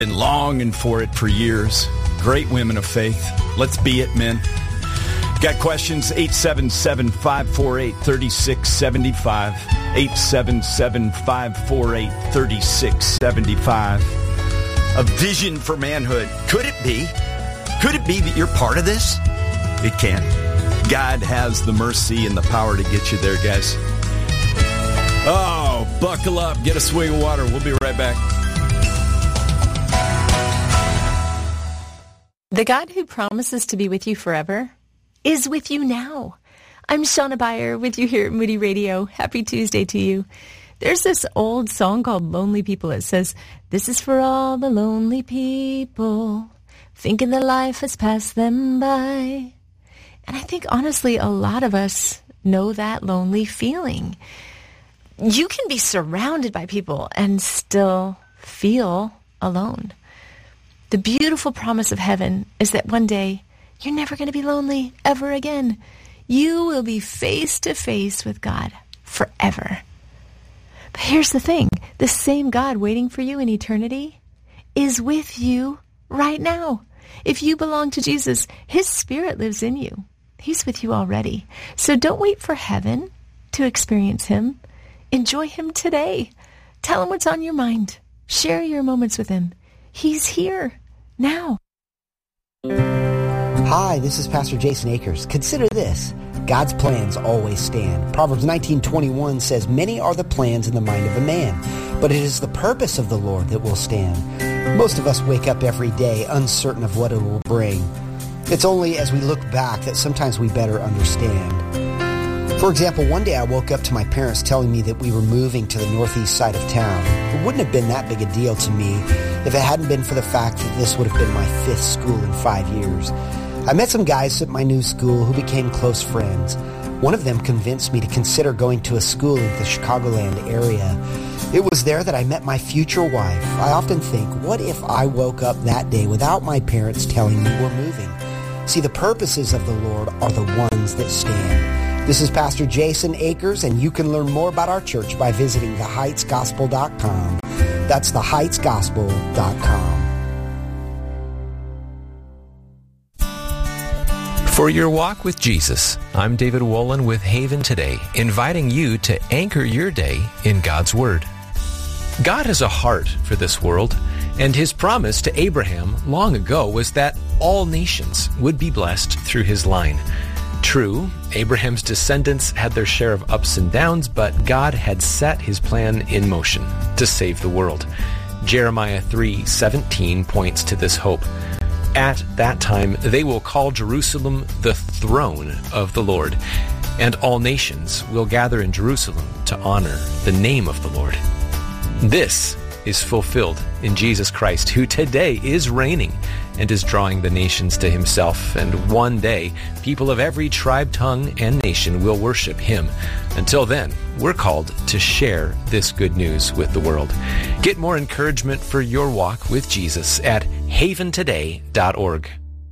Been longing for it for years. Great women of faith. Let's be it, men. Got questions? 877-548-3675. 877-548-3675. A vision for manhood. Could it be? Could it be that you're part of this? It can. God has the mercy and the power to get you there, guys. Oh, buckle up. Get a swig of water. We'll be right back. The God who promises to be with you forever is with you now. I'm Shauna Beyer with you here at Moody Radio. Happy Tuesday to you. There's this old song called Lonely People. It says, "This is for all the lonely people, thinking that life has passed them by." And I think, honestly, a lot of us know that lonely feeling. You can be surrounded by people and still feel alone. The beautiful promise of heaven is that one day you're never going to be lonely ever again. You will be face to face with God forever. But here's the thing. The same God waiting for you in eternity is with you right now. If you belong to Jesus, His Spirit lives in you. He's with you already. So don't wait for heaven to experience Him. Enjoy Him today. Tell Him what's on your mind. Share your moments with Him. He's here now. Hi, this is Pastor Jason Akers. Consider this. God's plans always stand. Proverbs 19:21 says, "Many are the plans in the mind of a man, but it is the purpose of the Lord that will stand." Most of us wake up every day uncertain of what it will bring. It's only as we look back that sometimes we better understand. For example, one day I woke up to my parents telling me that we were moving to the northeast side of town. It wouldn't have been that big a deal to me if it hadn't been for the fact that this would have been my 5th school in 5 years. I met some guys at my new school who became close friends. One of them convinced me to consider going to a school in the Chicagoland area. It was there that I met my future wife. I often think, what if I woke up that day without my parents telling me we're moving? See, the purposes of the Lord are the ones that stand. This is Pastor Jason Akers, and you can learn more about our church by visiting theheightsgospel.com. That's theheightsgospel.com. For your walk with Jesus, I'm David Wolin with Haven Today, inviting you to anchor your day in God's Word. God has a heart for this world, and His promise to Abraham long ago was that all nations would be blessed through his line. True, Abraham's descendants had their share of ups and downs, but God had set His plan in motion to save the world. Jeremiah 3:17 points to this hope. At that time, they will call Jerusalem the throne of the Lord, and all nations will gather in Jerusalem to honor the name of the Lord. This is fulfilled in Jesus Christ, who today is reigning and is drawing the nations to Himself. And one day, people of every tribe, tongue, and nation will worship Him. Until then, we're called to share this good news with the world. Get more encouragement for your walk with Jesus at haventoday.org.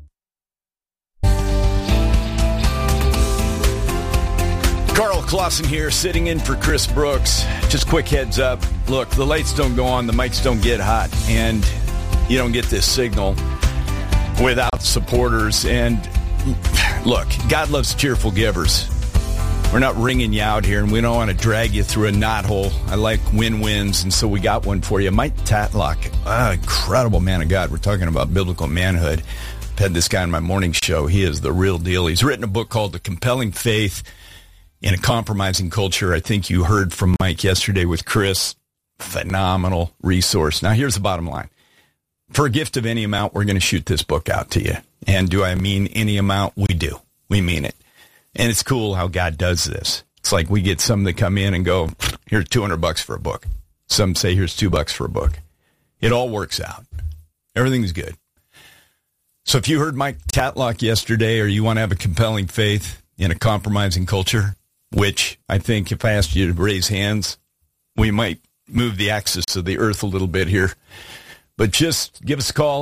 Carl Clausen here, sitting in for Chris Brooks. Just quick heads up. Look, the lights don't go on, the mics don't get hot, and you don't get this signal without supporters. And look, God loves cheerful givers. We're not ringing you out here, and we don't want to drag you through a knothole. I like win-wins, and so we got one for you. Mike Tatlock, incredible man of God. We're talking about biblical manhood. I've had this guy on my morning show. He is the real deal. He's written a book called The Compelling Faith in a Compromising Culture. I think you heard from Mike yesterday with Chris. Phenomenal resource. Now, here's the bottom line. For a gift of any amount, we're going to shoot this book out to you. And do I mean any amount? We do. We mean it. And it's cool how God does this. It's like we get some that come in and go, here's $200 for a book. Some say here's $2 for a book. It all works out. Everything's good. So if you heard Mike Tatlock yesterday, or you want to have a compelling faith in a compromising culture, which I think if I asked you to raise hands, we might move the axis of the earth a little bit here. But just give us a call,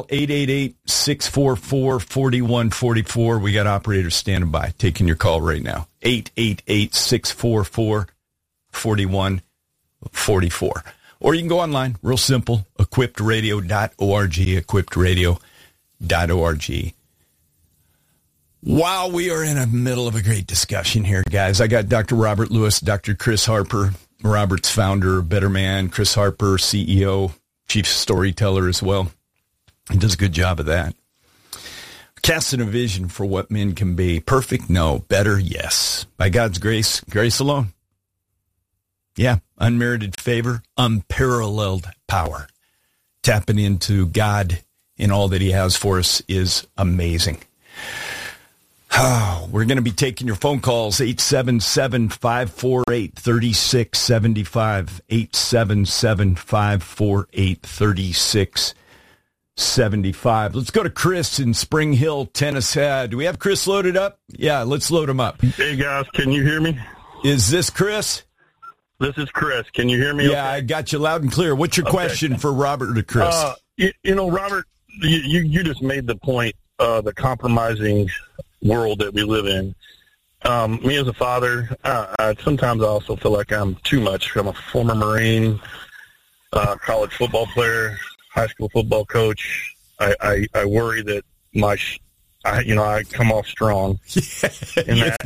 888-644-4144. We got operators standing by, taking your call right now. 888-644-4144. Or you can go online, real simple, equippedradio.org, equippedradio.org. Wow, we are in the middle of a great discussion here, guys. I got Dr. Robert Lewis, Dr. Chris Harper, Robert's founder, Better Man, Chris Harper, CEO, chief storyteller as well. He does a good job of that. Casting a vision for what men can be. Perfect? No. Better? Yes. By God's grace, grace alone. Yeah. Unmerited favor, unparalleled power. Tapping into God in all that he has for us is amazing. Oh, we're going to be taking your phone calls, 877-548-3675, 877-548-3675. Let's go to Chris in Spring Hill, Tennessee. Do we have Chris loaded up? Yeah, let's load him up. Hey, guys, can you hear me? Is this Chris? This is Chris. Can you hear me? Yeah, okay? I got you loud and clear. What's your question for Robert or Chris? Robert, you just made the point, the compromising world that we live in. Me as a father, sometimes I also feel like I'm too much. I'm a former Marine, college football player, high school football coach. I worry that I come off strong. You know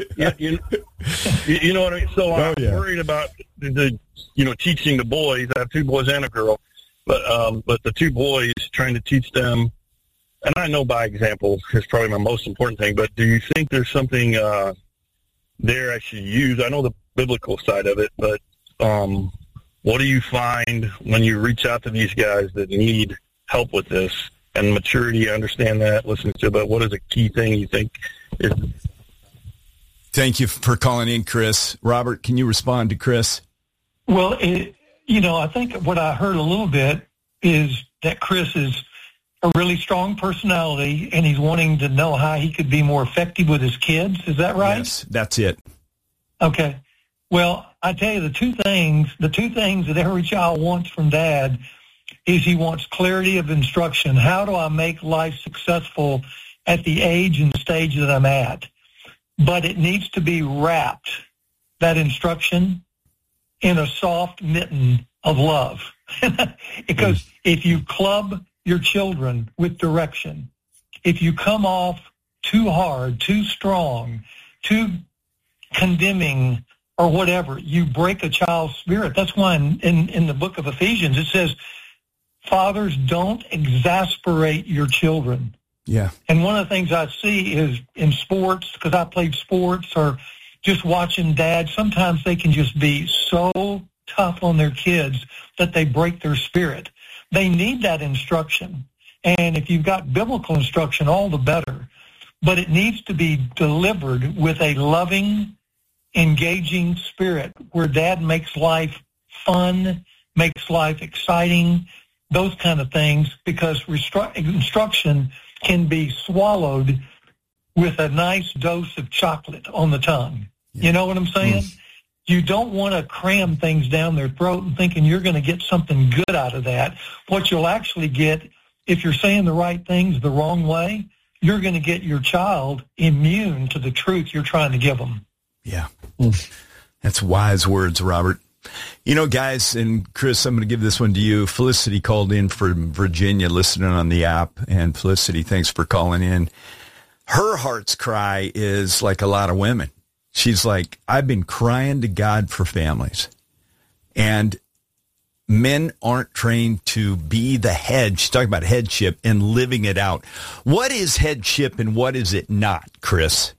what I mean? So I'm worried about teaching the boys. I have two boys and a girl, but the two boys, trying to teach them. And I know by example is probably my most important thing, but do you think there's something there I should use? I know the biblical side of it, but what do you find when you reach out to these guys that need help with this and maturity? I understand that, listening to, but what is a key thing you think is? Thank you for calling in, Chris. Robert, can you respond to Chris? Well, I think what I heard a little bit is that Chris is a really strong personality, and he's wanting to know how he could be more effective with his kids. Is that right? Yes, that's it. Okay. Well, I tell you, the two things that every child wants from dad is he wants clarity of instruction. How do I make life successful at the age and stage that I'm at? But it needs to be wrapped, that instruction, in a soft mitten of love. Because if you club your children with direction, if you come off too hard, too strong, too condemning or whatever, you break a child's spirit. That's why in the book of Ephesians it says, fathers, don't exasperate your children. Yeah. And one of the things I see is in sports, because I played sports, or just watching dad, sometimes they can just be so tough on their kids that they break their spirit. They need that instruction. And if you've got biblical instruction, all the better. But it needs to be delivered with a loving, engaging spirit where dad makes life fun, makes life exciting, those kind of things, because instruction can be swallowed with a nice dose of chocolate on the tongue. You know what I'm saying? You don't want to cram things down their throat and thinking you're going to get something good out of that. What you'll actually get, if you're saying the right things the wrong way, you're going to get your child immune to the truth you're trying to give them. Yeah. That's wise words, Robert. You know, guys, and Chris, I'm going to give this one to you. Felicity called in from Virginia, listening on the app. And Felicity, thanks for calling in. Her heart's cry is like a lot of women. She's like, I've been crying to God for families. And men aren't trained to be the head. She's talking about headship and living it out. What is headship and what is it not, Chris?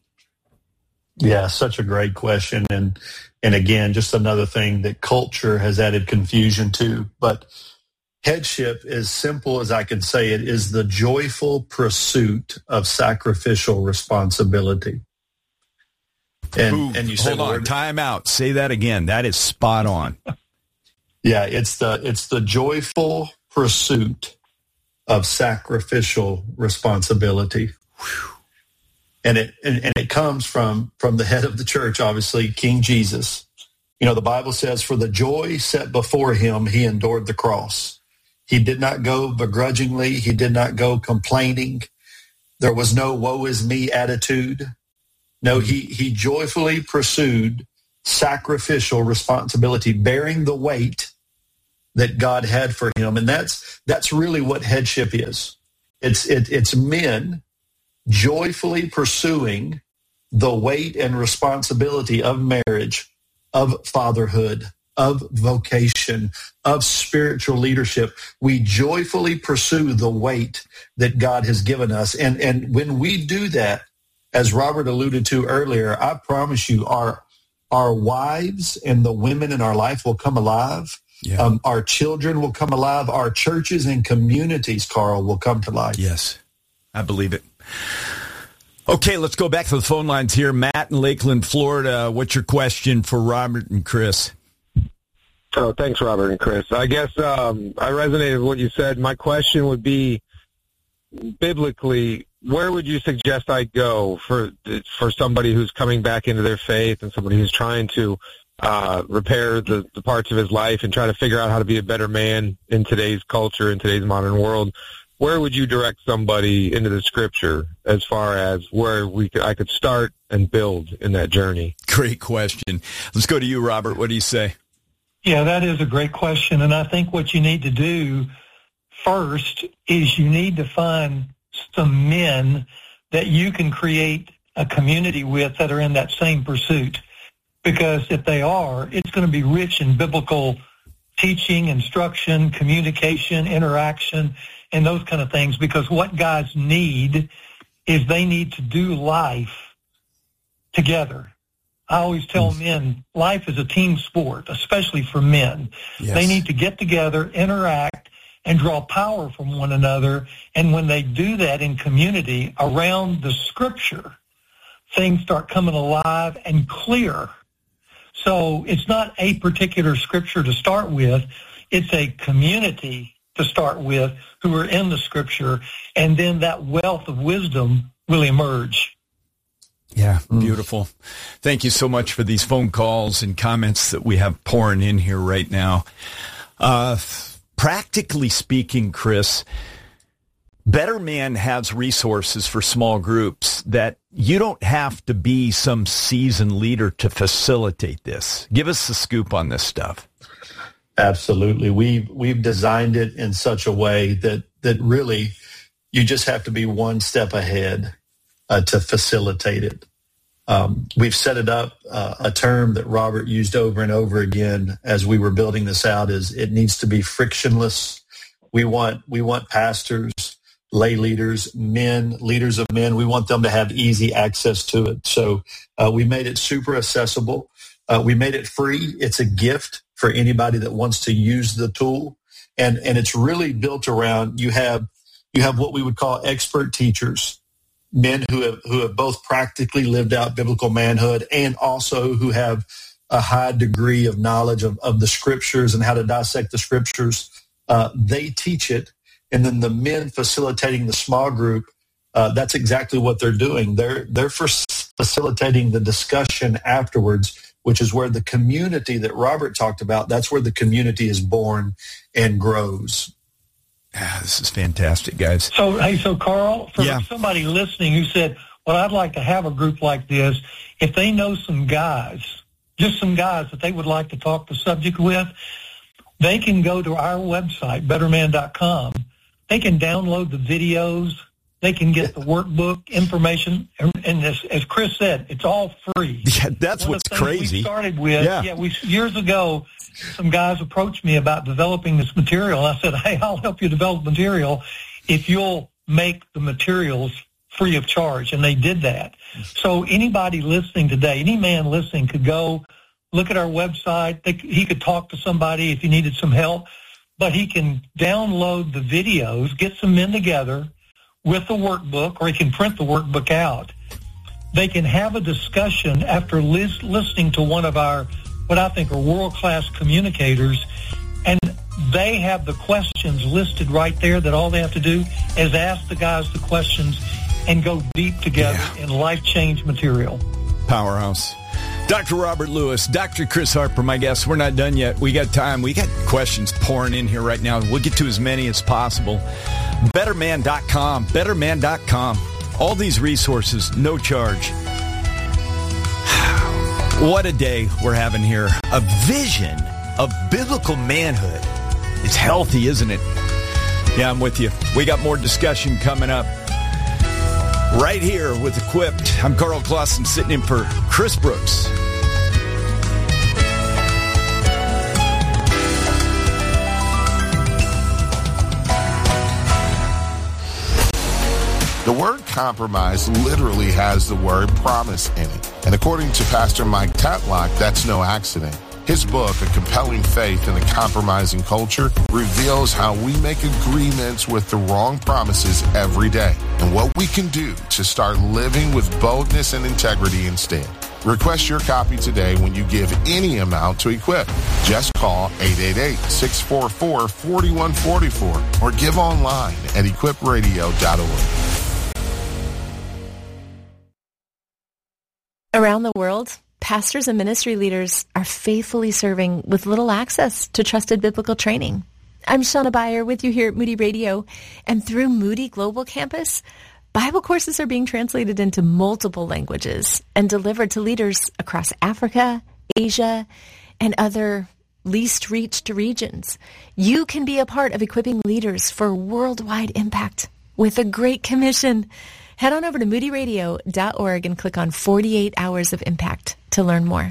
Yeah, such a great question. And again, just another thing that culture has added confusion to. But headship, as simple as I can say it, is the joyful pursuit of sacrificial responsibility. And you say, hold on, time out. Say that again. That is spot on. Yeah, it's the joyful pursuit of sacrificial responsibility. Whew. And it comes from the head of the church, obviously, King Jesus. You know, the Bible says, for the joy set before him, he endured the cross. He did not go begrudgingly. He did not go complaining. There was no woe is me attitude. No, he joyfully pursued sacrificial responsibility, bearing the weight that God had for him. And that's really what headship is. It's men joyfully pursuing the weight and responsibility of marriage, of fatherhood, of vocation, of spiritual leadership. We joyfully pursue the weight that God has given us. And when we do that, as Robert alluded to earlier, I promise you our wives and the women in our life will come alive. Yeah. Our children will come alive. Our churches and communities, Carl, will come to life. Yes, I believe it. Okay, let's go back to the phone lines here. Matt in Lakeland, Florida. What's your question for Robert and Chris? Oh, thanks, Robert and Chris. I guess I resonated with what you said. My question would be, biblically, where would you suggest I go for somebody who's coming back into their faith and somebody who's trying to repair the parts of his life and try to figure out how to be a better man in today's culture, in today's modern world? Where would you direct somebody into the Scripture as far as where I could start and build in that journey? Great question. Let's go to you, Robert. What do you say? Yeah, that is a great question. And I think what you need to do first is you need to find some men that you can create a community with that are in that same pursuit. Because if they are, it's going to be rich in biblical teaching, instruction, communication, interaction, and those kind of things. Because what guys need is they need to do life together. I always tell men, life is a team sport, especially for men. Yes. They need to get together, interact, and draw power from one another. And when they do that in community around the Scripture, things start coming alive and clear. So it's not a particular Scripture to start with. It's a community to start with who are in the Scripture, and then that wealth of wisdom will emerge. Yeah, beautiful. Thank you so much for these phone calls and comments that we have pouring in here right now. Practically speaking, Chris, Better Man has resources for small groups that you don't have to be some seasoned leader to facilitate this. Give us the scoop on this stuff. Absolutely. We've designed it in such a way that really you just have to be one step ahead to facilitate it. We've set it up. A term that Robert used over and over again as we were building this out is it needs to be frictionless. We want pastors, lay leaders, men, leaders of men. We want them to have easy access to it. So we made it super accessible. We made it free. It's a gift for anybody that wants to use the tool. And it's really built around, you have what we would call expert teachers, men who have both practically lived out biblical manhood and also who have a high degree of knowledge of the Scriptures and how to dissect the Scriptures. They teach it. And then the men facilitating the small group, that's exactly what they're doing. They're facilitating the discussion afterwards, which is where the community that Robert talked about, that's where the community is born and grows. Yeah, this is fantastic, guys. So Carl, for somebody listening who said, well, I'd like to have a group like this, if they know some guys, just some guys that they would like to talk the subject with, they can go to our website, betterman.com. They can download the videos. They can get the workbook information. And as Chris said, it's all free. Yeah, that's what's crazy. We started with, years ago, some guys approached me about developing this material. I said, hey, I'll help you develop material if you'll make the materials free of charge. And they did that. So anybody listening today, any man listening could go look at our website. He could talk to somebody if he needed some help. But he can download the videos, get some men together with the workbook, or he can print the workbook out. They can have a discussion after listening to one of our, what I think are world-class communicators, and they have the questions listed right there that all they have to do is ask the guys the questions and go deep together in life-change material. Powerhouse. Dr. Robert Lewis, Dr. Chris Harper, my guests. We're not done yet. We got time. We got questions pouring in here right now. We'll get to as many as possible. Betterman.com. Betterman.com. All these resources, no charge. What a day we're having here. A vision of biblical manhood It's healthy, isn't it? Yeah, I'm with you. We got more discussion coming up right here with Equipped. I'm Carl Clausen sitting in for Chris Brooks. The word compromise literally has the word promise in it. And according to Pastor Mike Tatlock, that's no accident. His book, A Compelling Faith in a Compromising Culture, reveals how we make agreements with the wrong promises every day and what we can do to start living with boldness and integrity instead. Request your copy today when you give any amount to Equip. Just call 888-644-4144 or give online at equipradio.org. Around the world, pastors and ministry leaders are faithfully serving with little access to trusted biblical training. I'm Shauna Beyer with you here at Moody Radio, and through Moody Global Campus, Bible courses are being translated into multiple languages and delivered to leaders across Africa, Asia, and other least reached regions. You can be a part of equipping leaders for worldwide impact with a Great Commission. Head on over to moodyradio.org and click on 48 Hours of Impact to learn more.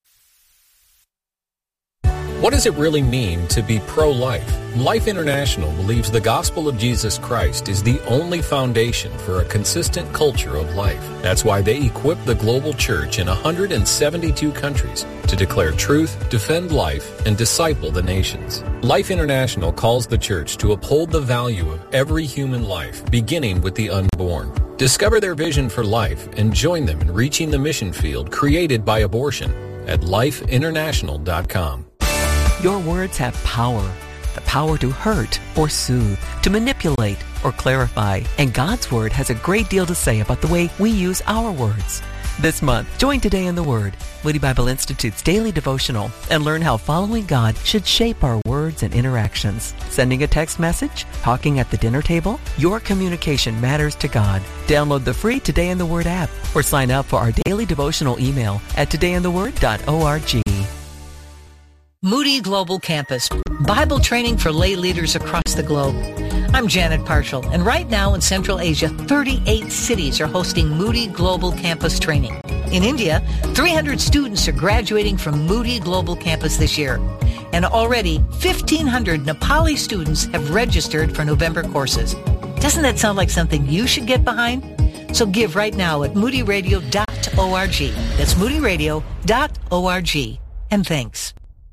What does it really mean to be pro-life? Life International believes the gospel of Jesus Christ is the only foundation for a consistent culture of life. That's why they equip the global church in 172 countries to declare truth, defend life, and disciple the nations. Life International calls the church to uphold the value of every human life, beginning with the unborn. Discover their vision for life and join them in reaching the mission field created by abortion at lifeinternational.com. Your words have power. The power to hurt or soothe, to manipulate or clarify. And God's Word has a great deal to say about the way we use our words. This month, join Today in the Word, Moody Bible Institute's daily devotional, and learn how following God should shape our words and interactions. Sending a text message? Talking at the dinner table? Your communication matters to God. Download the free Today in the Word app or sign up for our daily devotional email at todayintheword.org. Moody Global Campus, Bible training for lay leaders across the globe. I'm Janet Parshall, and right now in Central Asia, 38 cities are hosting Moody Global Campus training. In India, 300 students are graduating from Moody Global Campus this year. And already, 1,500 Nepali students have registered for November courses. Doesn't that sound like something you should get behind? So give right now at moodyradio.org. That's moodyradio.org. And thanks.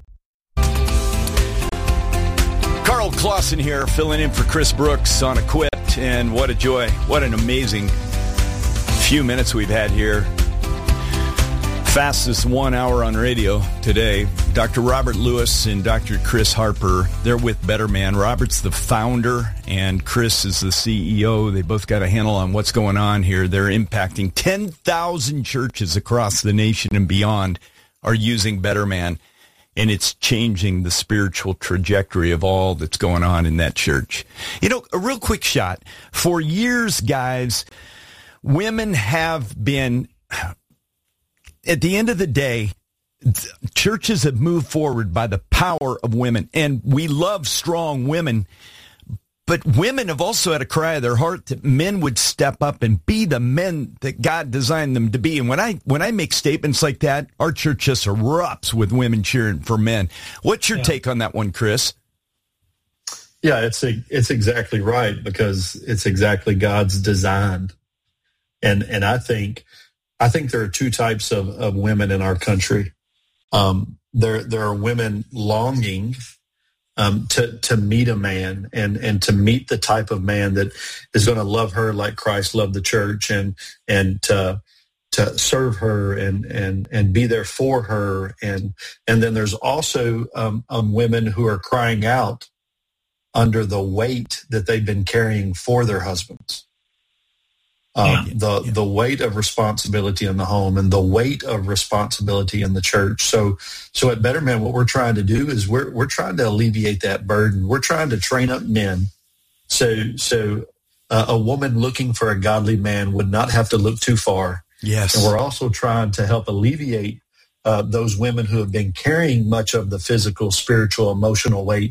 Carl Clausen here, filling in for Chris Brooks on Equipped, and what a joy. What an amazing few minutes we've had here. Fastest 1 hour on radio today. Dr. Robert Lewis and Dr. Chris Harper, they're with Better Man. Robert's the founder, and Chris is the CEO. They both got a handle on what's going on here. They're impacting 10,000 churches across the nation and beyond are using Better Man. And it's changing the spiritual trajectory of all that's going on in that church. You know, a real quick shot. For years, guys, women have been, at the end of the day, churches have moved forward by the power of women. And we love strong women. But women have also had a cry of their heart that men would step up and be the men that God designed them to be. And when I make statements like that, our church just erupts with women cheering for men. What's your take on that one, Chris? Yeah, it's exactly right, because it's exactly God's design. And I think there are two types of women in our country. There are women longing to meet a man and to meet the type of man that is going to love her like Christ loved the church and to serve her and be there for her. And then there's also women who are crying out under the weight that they've been carrying for their husbands. The weight of responsibility in the home and the weight of responsibility in the church. So at Better Man, what we're trying to do is we're trying to alleviate that burden. We're trying to train up men so a woman looking for a godly man would not have to look too far. Yes. And we're also trying to help alleviate those women who have been carrying much of the physical, spiritual, emotional weight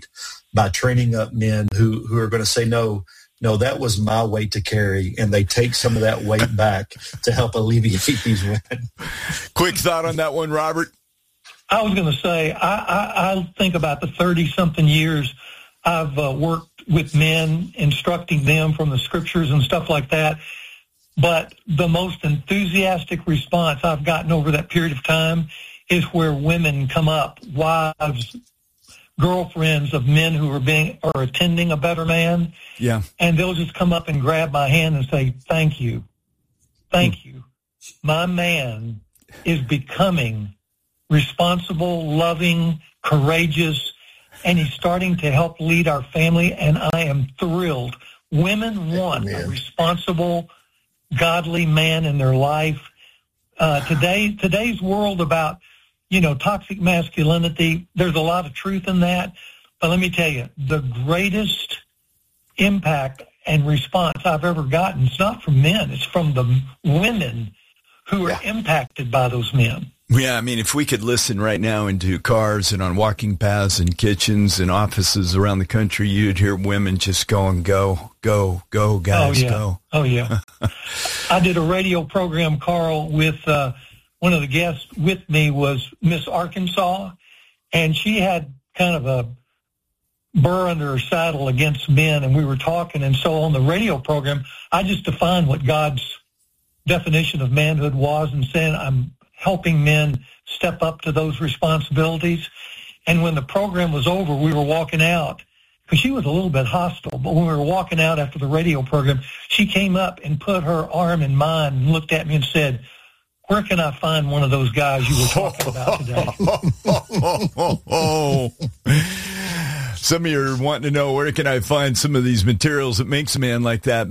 by training up men who are going to say, no, that was my weight to carry, and they take some of that weight back to help alleviate these women. Quick thought on that one, Robert? I was going to say, I think about the 30-something years I've worked with men, instructing them from the scriptures and stuff like that. But the most enthusiastic response I've gotten over that period of time is where women come up, wives, girlfriends of men who are attending a Better Man. Yeah. And they'll just come up and grab my hand and say, thank you. Thank you. My man is becoming responsible, loving, courageous, and he's starting to help lead our family, and I am thrilled. Women want a responsible, godly man in their life. Today's world about, toxic masculinity, there's a lot of truth in that. But let me tell you, the greatest impact and response I've ever gotten is not from men. It's from the women who are impacted by those men. Yeah, I mean, if we could listen right now into cars and on walking paths and kitchens and offices around the country, you'd hear women just going, go, go, go, guys, go. Oh, yeah. I did a radio program, Carl, with one of the guests with me was Miss Arkansas, and she had kind of a burr under her saddle against men, and we were talking. And so on the radio program, I just defined what God's definition of manhood was and saying I'm helping men step up to those responsibilities. And when the program was over, we were walking out, because she was a little bit hostile, but when we were walking out after the radio program, she came up and put her arm in mine and looked at me and said, where can I find one of those guys you were talking about today? Some of you are wanting to know, where can I find some of these materials that makes a man like that?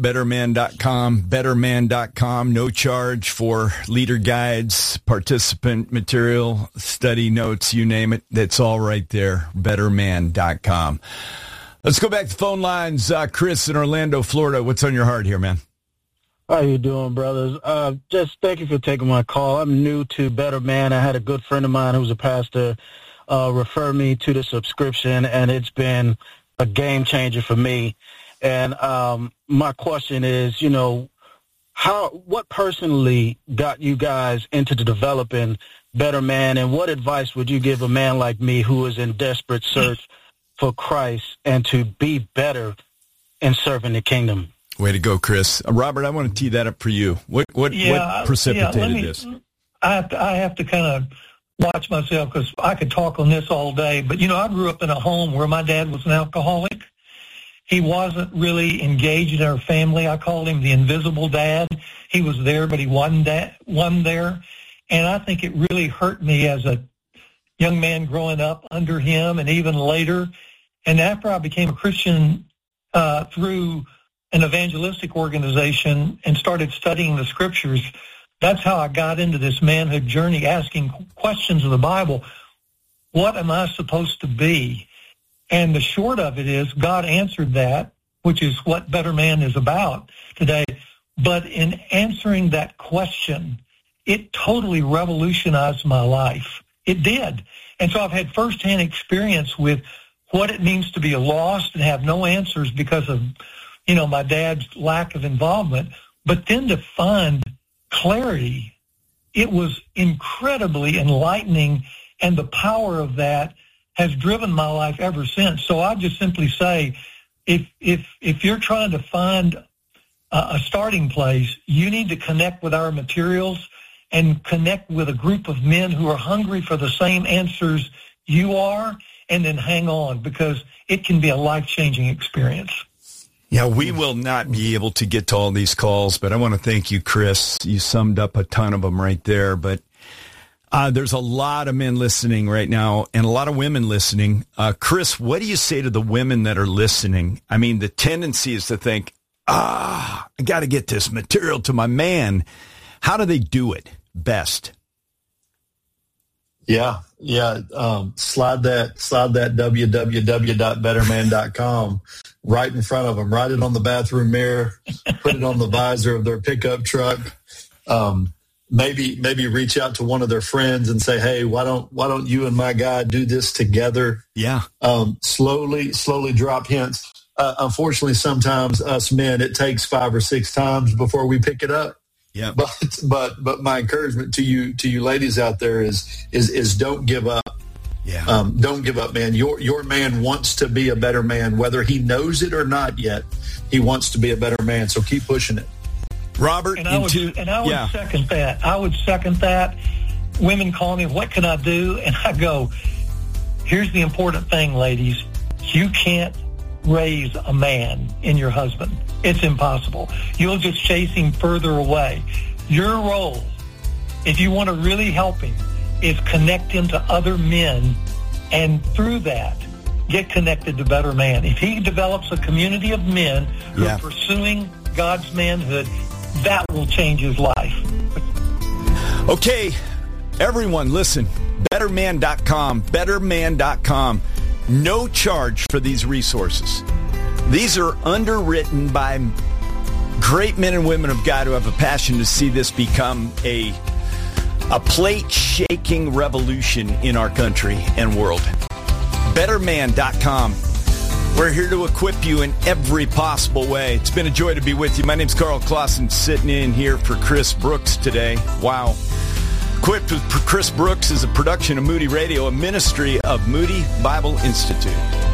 Betterman.com, no charge for leader guides, participant material, study notes, you name it. That's all right there, betterman.com. Let's go back to phone lines. Chris in Orlando, Florida. What's on your heart here, man? How you doing, brothers? Just thank you for taking my call. I'm new to Better Man. I had a good friend of mine who's a pastor refer me to the subscription, and it's been a game changer for me. And my question is, what personally got you guys into the developing Better Man, and what advice would you give a man like me who is in desperate search for Christ and to be better in serving the kingdom? Way to go, Chris. Robert, I want to tee that up for you. What precipitated this? I have to kind of watch myself, because I could talk on this all day. But, I grew up in a home where my dad was an alcoholic. He wasn't really engaged in our family. I called him the invisible dad. He was there, but he wasn't there. And I think it really hurt me as a young man growing up under him, and even later. And after I became a Christian through an evangelistic organization and started studying the scriptures, that's how I got into this manhood journey, asking questions of the Bible. What am I supposed to be? And the short of it is God answered that, which is what Better Man is about today. But in answering that question, it totally revolutionized my life. It did. And so I've had firsthand experience with what it means to be lost and have no answers because of, my dad's lack of involvement. But then to find clarity, it was incredibly enlightening, and the power of that has driven my life ever since. So I just simply say, if you're trying to find a starting place, you need to connect with our materials and connect with a group of men who are hungry for the same answers you are, and then hang on, because it can be a life-changing experience. Yeah, we will not be able to get to all these calls, but I want to thank you, Chris. You summed up a ton of them right there. But there's a lot of men listening right now and a lot of women listening. Chris, what do you say to the women that are listening? I mean, the tendency is to think, I got to get this material to my man. How do they do it best? Yeah. Slide that www.betterman.com right in front of them. Write it on the bathroom mirror. Put it on the visor of their pickup truck. maybe reach out to one of their friends and say, hey, why don't you and my guy do this together? Yeah. Slowly drop hints. Unfortunately, sometimes us men, it takes 5 or 6 times before we pick it up. Yeah. But my encouragement to you ladies out there is don't give up. Yeah. Don't give up, man. Your man wants to be a better man, whether he knows it or not yet. He wants to be a better man. So keep pushing it. Robert, and I would second that. I would second that. Women call me, what can I do? And I go, here's the important thing, ladies. You can't raise a man in your husband. It's impossible. You'll just chase him further away. Your role, if you want to really help him, is connect him to other men, and through that, get connected to better man. If he develops a community of men who are pursuing God's manhood, that will change his life. Okay, everyone, listen. BetterMan.com. BetterMan.com. No charge for these resources. These are underwritten by great men and women of God who have a passion to see this become a plate-shaking revolution in our country and world. BetterMan.com. We're here to equip you in every possible way. It's been a joy to be with you. My name's Carl Clausen, sitting in here for Chris Brooks today. Wow. Equipped with Chris Brooks is a production of Moody Radio, a ministry of Moody Bible Institute.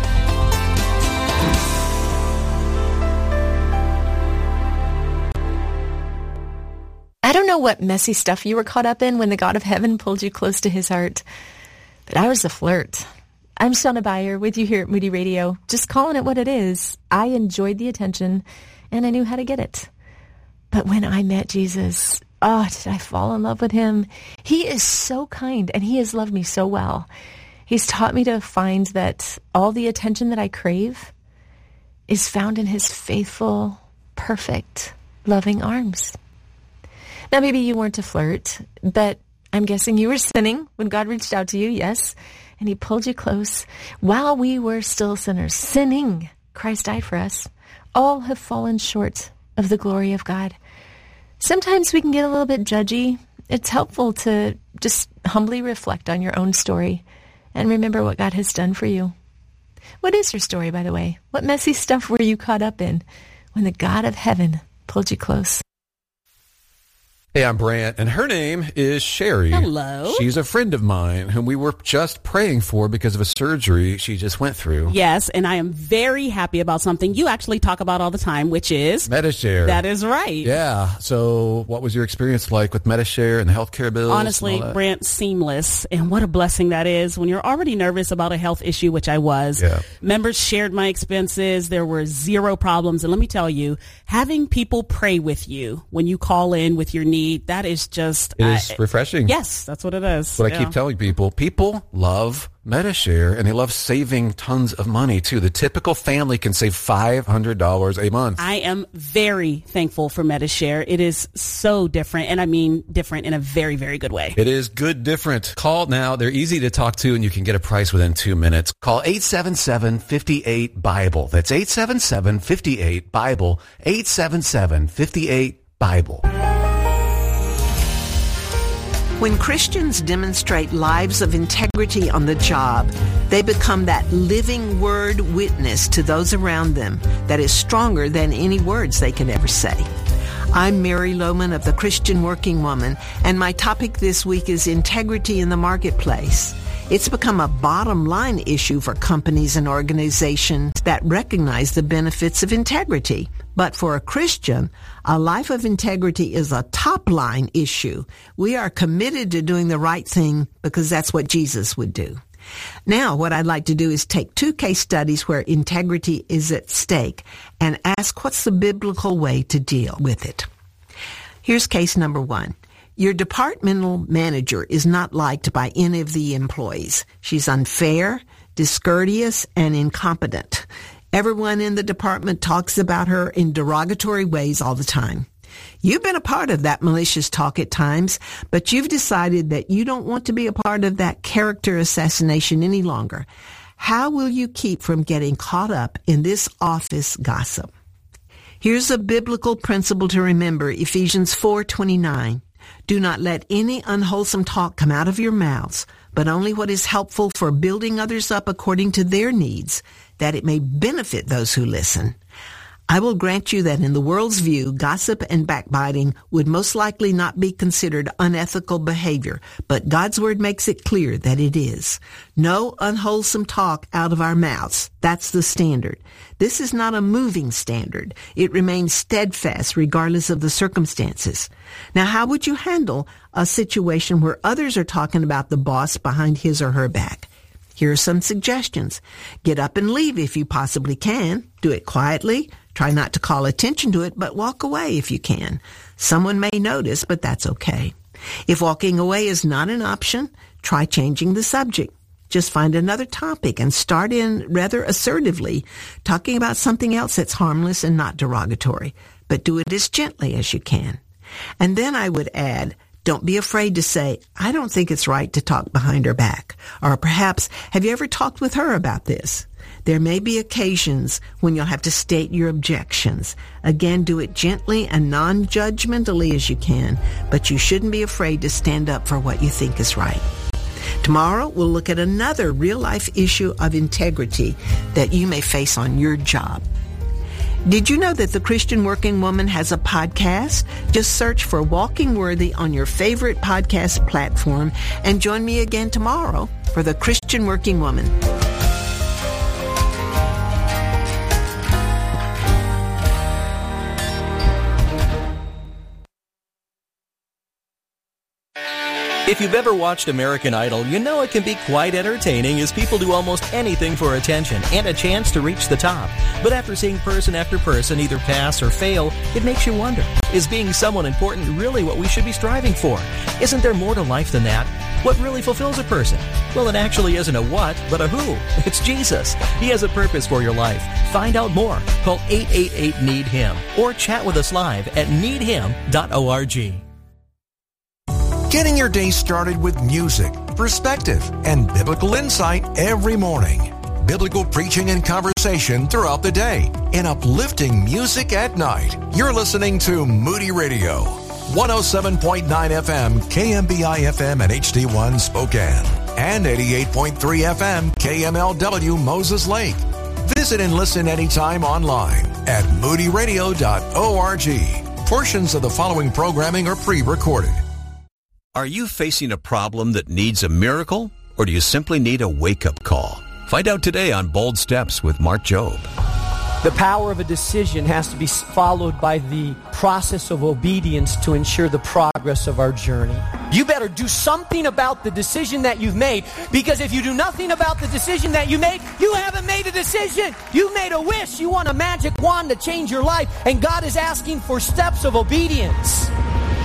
I don't know what messy stuff you were caught up in when the God of heaven pulled you close to his heart, but I was a flirt. I'm Shauna Beyer with you here at Moody Radio, just calling it what it is. I enjoyed the attention, and I knew how to get it. But when I met Jesus, did I fall in love with him? He is so kind, and he has loved me so well. He's taught me to find that all the attention that I crave is found in his faithful, perfect, loving arms. Now, maybe you weren't a flirt, but I'm guessing you were sinning when God reached out to you, yes, and he pulled you close. While we were still sinners, sinning, Christ died for us. All have fallen short of the glory of God. Sometimes we can get a little bit judgy. It's helpful to just humbly reflect on your own story and remember what God has done for you. What is your story, by the way? What messy stuff were you caught up in when the God of heaven pulled you close? Hey, I'm Brant, and her name is Sherry. Hello. She's a friend of mine whom we were just praying for because of a surgery she just went through. Yes, and I am very happy about something you actually talk about all the time, which is Medi-Share. That is right. Yeah. So what was your experience like with Medi-Share and the healthcare bills? Honestly, Brant, seamless. And what a blessing that is when you're already nervous about a health issue, which I was. Yeah. Members shared my expenses. There were zero problems. And let me tell you, having people pray with you when you call in with your needs, that is just... It is refreshing. Yes, that's what it is. What I keep telling people. People love Medi-Share, and they love saving tons of money, too. The typical family can save $500 a month. I am very thankful for Medi-Share. It is so different, and I mean different in a very, very good way. It is good different. Call now. They're easy to talk to, and you can get a price within 2 minutes. Call 877-58-BIBLE. That's 877-58-BIBLE. 877-58-BIBLE. When Christians demonstrate lives of integrity on the job, they become that living word witness to those around them that is stronger than any words they can ever say. I'm Mary Lohman of the Christian Working Woman, and my topic this week is integrity in the marketplace. It's become a bottom line issue for companies and organizations that recognize the benefits of integrity. But for a Christian, a life of integrity is a top line issue. We are committed to doing the right thing because that's what Jesus would do. Now, what I'd like to do is take 2 case studies where integrity is at stake and ask what's the biblical way to deal with it. Here's case number 1. Your departmental manager is not liked by any of the employees. She's unfair, discourteous, and incompetent. Everyone in the department talks about her in derogatory ways all the time. You've been a part of that malicious talk at times, but you've decided that you don't want to be a part of that character assassination any longer. How will you keep from getting caught up in this office gossip? Here's a biblical principle to remember, Ephesians 4:29. Do not let any unwholesome talk come out of your mouths, but only what is helpful for building others up according to their needs, that it may benefit those who listen. I will grant you that in the world's view, gossip and backbiting would most likely not be considered unethical behavior, but God's Word makes it clear that it is. No unwholesome talk out of our mouths. That's the standard. This is not a moving standard. It remains steadfast regardless of the circumstances. Now, how would you handle a situation where others are talking about the boss behind his or her back? Here are some suggestions. Get up and leave if you possibly can. Do it quietly. Try not to call attention to it, but walk away if you can. Someone may notice, but that's okay. If walking away is not an option, try changing the subject. Just find another topic and start in rather assertively, talking about something else that's harmless and not derogatory, but do it as gently as you can. And then I would add, don't be afraid to say, I don't think it's right to talk behind her back. Or perhaps, have you ever talked with her about this? There may be occasions when you'll have to state your objections. Again, do it gently and non-judgmentally as you can, but you shouldn't be afraid to stand up for what you think is right. Tomorrow, we'll look at another real-life issue of integrity that you may face on your job. Did you know that the Christian Working Woman has a podcast? Just search for Walking Worthy on your favorite podcast platform and join me again tomorrow for the Christian Working Woman. If you've ever watched American Idol, you know it can be quite entertaining as people do almost anything for attention and a chance to reach the top. But after seeing person after person either pass or fail, it makes you wonder, is being someone important really what we should be striving for? Isn't there more to life than that? What really fulfills a person? Well, it actually isn't a what, but a who. It's Jesus. He has a purpose for your life. Find out more. Call 888-NEED-HIM or chat with us live at needhim.org. Getting your day started with music, perspective, and biblical insight every morning. Biblical preaching and conversation throughout the day. And uplifting music at night. You're listening to Moody Radio. 107.9 FM, KMBI FM and HD1 Spokane. And 88.3 FM, KMLW Moses Lake. Visit and listen anytime online at moodyradio.org. Portions of the following programming are pre-recorded. Are you facing a problem that needs a miracle, or do you simply need a wake-up call? Find out today on Bold Steps with Mark Jobe. The power of a decision has to be followed by the process of obedience to ensure the progress of our journey. You better do something about the decision that you've made, because if you do nothing about the decision that you made, you haven't made a decision. You made a wish. You want a magic wand to change your life, and God is asking for steps of obedience.